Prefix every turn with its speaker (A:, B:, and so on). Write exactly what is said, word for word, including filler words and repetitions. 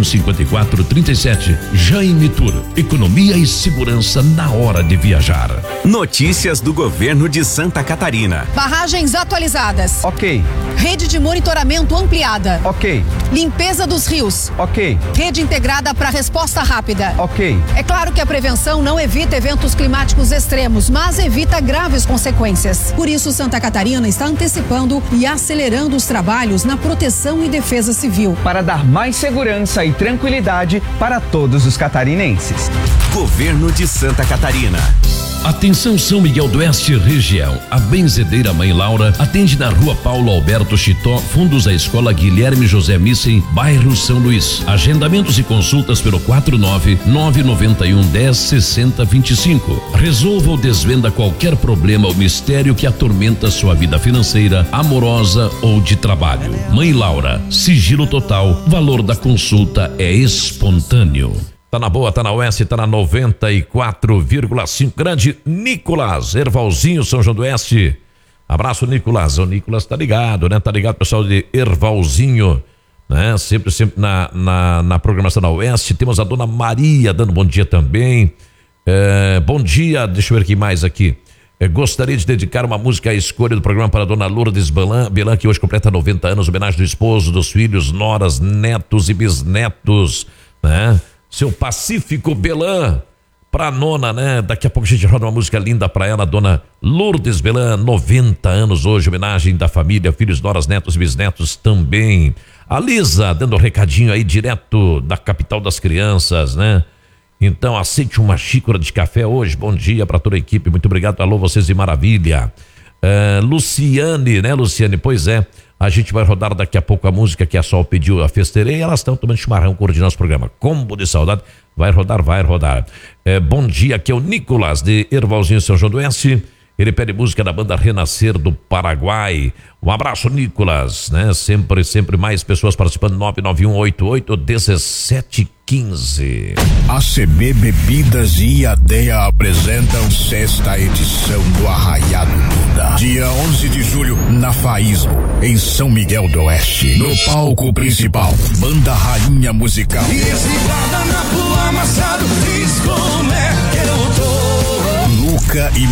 A: um cinco quatro três sete. Jaime Tour, economia e segurança na hora de viajar.
B: Notícias do governo de Santa Catarina.
C: Barragens atualizadas.
D: Ok.
C: Rede de monitoramento ampliada.
D: Ok.
C: Limpeza dos rios.
D: Ok.
C: Rede integrada para resposta rápida.
D: Ok.
C: É claro que a prevenção não evita eventos climáticos extremos, mas evita graves consequências. Por isso, Santa Catarina está antecipando e acelerando os trabalhos na proteção e defesa civil.
D: Para dar mais segurança e tranquilidade para todos os catarinenses.
B: Governo de Santa Catarina.
A: Atenção São Miguel do Oeste região. A Benzedeira Mãe Laura atende na rua Paulo Alberto Chitó, fundos à escola Guilherme José Missen, bairro São Luís. Agendamentos e consultas pelo quatro nove nove nove um dez sessenta vinte e cinco. Resolva ou desvenda qualquer problema ou mistério que atormenta sua vida financeira, amorosa ou de trabalho. Mãe Laura, sigilo total, valor da consulta é espontâneo. Tá na boa, tá na Oeste, tá na noventa e quatro vírgula cinco. Grande Nicolas, Ervalzinho, São João do Oeste. Abraço, Nicolas. O Nicolas tá ligado, né? Tá ligado, pessoal de Ervalzinho, né? Sempre, sempre na, na, na programação da Oeste. Temos a dona Maria dando bom dia também. É, bom dia, deixa eu ver aqui mais aqui. É, gostaria de dedicar uma música à escolha do programa para a dona Lourdes Belan, Belan, que hoje completa noventa anos, homenagem do esposo, dos filhos, noras, netos e bisnetos, né? Seu Pacífico Belan, pra nona, né? Daqui a pouco a gente roda uma música linda pra ela, dona Lourdes Belan, noventa anos hoje, homenagem da família, filhos, noras, netos e bisnetos também. A Lisa, dando um recadinho aí direto da capital das crianças, né? Então, aceite uma xícara de café hoje, bom dia pra toda a equipe, muito obrigado, alô, vocês de maravilha. Uh, Luciane, né, Luciane? Pois é. A gente vai rodar daqui a pouco a música que a Sol pediu, a Festerei, e elas estão tomando chimarrão coordenando nosso programa. Combo de saudade. Vai rodar, vai rodar. É, bom dia, aqui é o Nicolas de Ervalzinho, São João do Oeste. Ele pede música da banda Renascer do Paraguai. Um abraço, Nicolas, né? Sempre, sempre mais pessoas participando. nove nove um oito oito um sete um cinco.
E: A C B Bebidas e a DEA apresentam sexta edição do Arraiado Duda. Dia onze de julho, na Faísmo, em São Miguel do Oeste. No palco principal, banda Rainha Musical.
F: E esse guardanapo amassado diz como é que eu tô.
E: Luca e